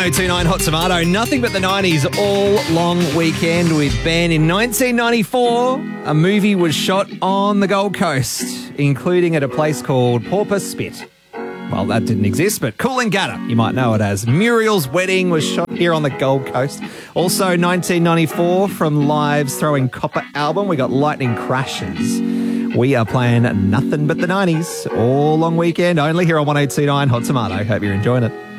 1029 Hot Tomato. Nothing but the 90s all long weekend with Ben. In 1994, a movie was shot on the Gold Coast, including at a place called Porpoise Spit. Well, that didn't exist, but Coolangatta, you might know it as. Muriel's Wedding was shot here on the Gold Coast. Also, 1994, from Live's Throwing Copper album, we got Lightning Crashes. We are playing nothing but the 90s all long weekend, only here on 1029 Hot Tomato. Hope you're enjoying it.